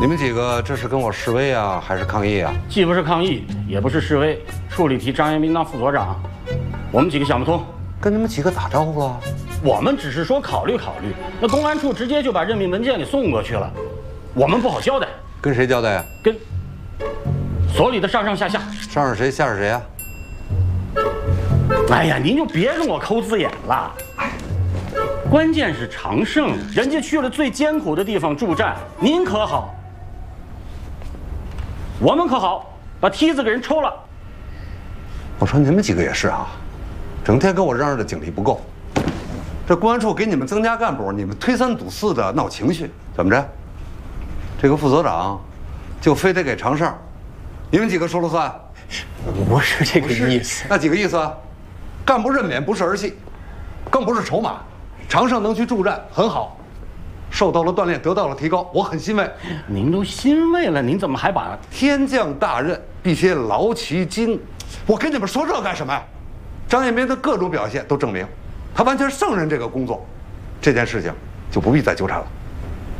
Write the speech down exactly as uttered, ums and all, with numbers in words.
你们几个这是跟我示威啊，还是抗议啊？ 既不是抗议，也不是示威，处里提张彦斌当副所长，我们几个想不通。 跟你们几个打招呼了？ 我们只是说考虑考虑，那公安处直接就把任命文件给送过去了，我们不好交代。 跟谁交代呀？ 跟所里的上上下下。 上是谁，下是谁呀？ 哎呀，您就别跟我抠字眼了。关键是常胜，人家去了最艰苦的地方助战，您可好？我们可好？把梯子给人抽了。 我说你们几个也是啊，整天跟我嚷嚷着警力不够。这公安处给你们增加干部，你们推三阻四的闹情绪，怎么着？这个副所长就非得给常胜，你们几个说了算？ 不是这个意思。 那几个意思啊？干部任免不是儿戏，更不是筹码。常胜能去助战很好，受到了锻炼，得到了提高，我很欣慰。 您都欣慰了，您怎么还把天降大任必先劳其筋？我跟你们说这干什么呀？张彦斌的各种表现都证明，他完全胜任这个工作，这件事情就不必再纠缠了。